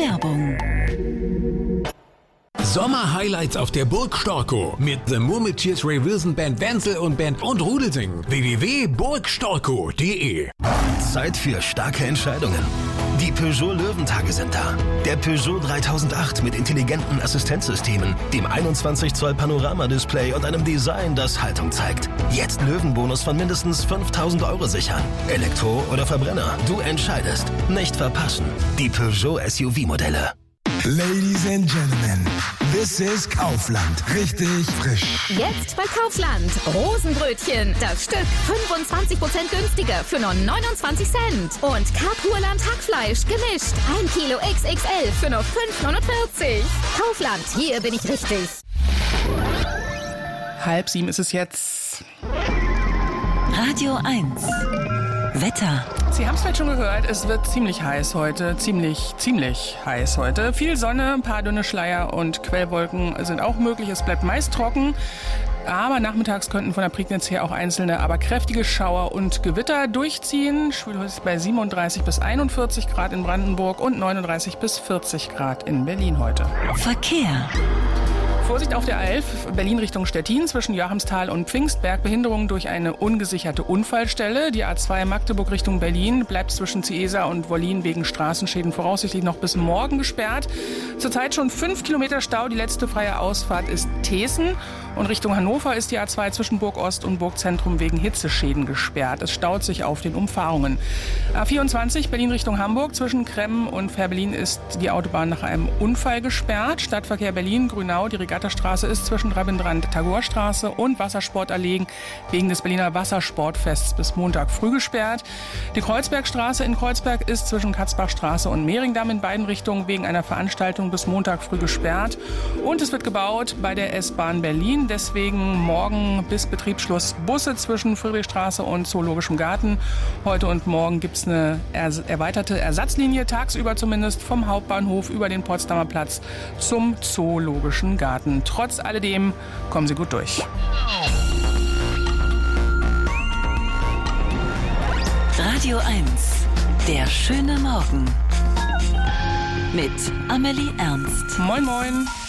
Werbung. Sommer-Highlights auf der Burg Storkow mit The Murmeltiers, Ray Wilson Band, Wenzel und Band und Rudelsing. www.burgstorkow.de. Zeit für starke Entscheidungen. Die Peugeot Löwentage sind da. Der Peugeot 3008 mit intelligenten Assistenzsystemen, dem 21 Zoll Panoramadisplay und einem Design, das Haltung zeigt. Jetzt Löwenbonus von mindestens 5.000 € sichern. Elektro oder Verbrenner, du entscheidest. Nicht verpassen. Die Peugeot SUV-Modelle. Ladies and Gentlemen, this is Kaufland. Richtig frisch. Jetzt bei Kaufland. Rosenbrötchen. Das Stück 25% günstiger für nur 29 Cent. Und Kapurland Hackfleisch gemischt. 1 Kilo XXL für nur 5,49. Kaufland, hier bin ich richtig. 6:30 ist es jetzt. Radio 1. Wetter. Sie haben es vielleicht schon gehört, es wird ziemlich heiß heute. Ziemlich heiß heute. Viel Sonne, ein paar dünne Schleier und Quellwolken sind auch möglich. Es bleibt meist trocken. Aber nachmittags könnten von der Prignitz her auch einzelne, aber kräftige Schauer und Gewitter durchziehen. Schwül ist bei 37 bis 41 Grad in Brandenburg und 39 bis 40 Grad in Berlin heute. Verkehr. Vorsicht auf der A11, Berlin Richtung Stettin, zwischen Joachimsthal und Pfingstberg. Behinderung durch eine ungesicherte Unfallstelle. Die A2 Magdeburg Richtung Berlin bleibt zwischen Ciesa und Wollin wegen Straßenschäden voraussichtlich noch bis morgen gesperrt. Zurzeit schon 5 Kilometer Stau. Die letzte freie Ausfahrt ist Teeßen. Und Richtung Hannover ist die A2 zwischen Burg Ost und Burgzentrum wegen Hitzeschäden gesperrt. Es staut sich auf den Umfahrungen. A24 Berlin Richtung Hamburg, zwischen Kremmen und Fährberlin ist die Autobahn nach einem Unfall gesperrt. Stadtverkehr Berlin, Grünau, die Regattastraße ist zwischen Rabindrand-Tagorstraße und Wassersportallee wegen des Berliner Wassersportfests bis Montag früh gesperrt. Die Kreuzbergstraße in Kreuzberg ist zwischen Katzbachstraße und Mehringdamm in beiden Richtungen wegen einer Veranstaltung bis Montag früh gesperrt. Und es wird gebaut bei der S-Bahn Berlin. Deswegen morgen bis Betriebsschluss Busse zwischen Friedrichstraße und Zoologischem Garten. Heute und morgen gibt es eine erweiterte Ersatzlinie, tagsüber zumindest, vom Hauptbahnhof über den Potsdamer Platz zum Zoologischen Garten. Trotz alledem kommen Sie gut durch. Radio 1. Der schöne Morgen. Mit Amelie Ernst. Moin, moin.